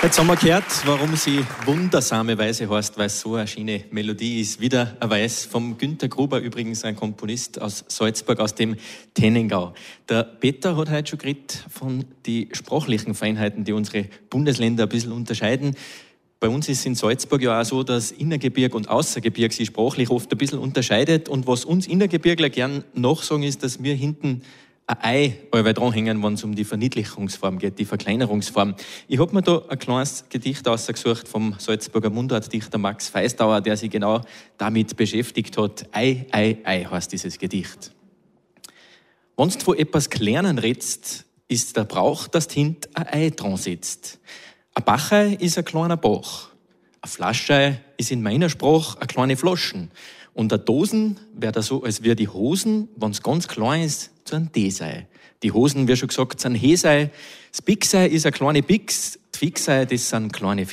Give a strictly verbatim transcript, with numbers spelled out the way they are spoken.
Jetzt haben wir gehört, warum sie wundersame Weise heißt, weil es so eine schöne Melodie ist. Wieder ein Weiß vom Günter Gruber, übrigens ein Komponist aus Salzburg, aus dem Tennengau. Der Peter hat heute schon geredet von den sprachlichen Feinheiten, die unsere Bundesländer ein bisschen unterscheiden. Bei uns ist es in Salzburg ja auch so, dass Innergebirg und Außergebirg sich sprachlich oft ein bisschen unterscheidet. Und was uns Innergebirgler gern nachsagen, ist, dass wir hinten ein Ei allweil dranhängen, wenn es um die Verniedlichungsform geht, die Verkleinerungsform. Ich habe mir da ein kleines Gedicht ausgesucht vom Salzburger Mundartdichter Max Feistauer, der sich genau damit beschäftigt hat. Ei, Ei, Ei heißt dieses Gedicht. Wenn du von etwas Kleinen redst, ist der Brauch, dass du hint ein Ei dran sitzt. Ein Bachei ist ein kleiner Bach. Ein Flaschei ist in meiner Sprache eine kleine Flaschen. Und eine Dosen wäre da so, als wäre die Hosen, wenn's ganz klein ist, zu einem Desei. Die Hosen, wie schon gesagt, sind Hesei. Das Bixei ist eine kleine Bix. Die Fixei, das sind kleine